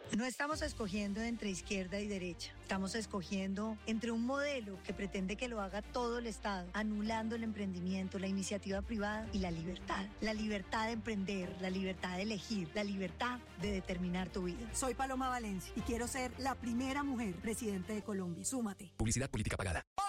No estamos escogiendo entre izquierda y derecha. Estamos escogiendo entre un modelo que pretende que lo haga todo el Estado, anulando el emprendimiento, la iniciativa privada y la libertad. La libertad de emprender, la libertad de elegir, la libertad de determinar tu vida. Soy Paloma Valencia y quiero ser la primera mujer presidente de Colombia. Súmate. Publicidad política pagada.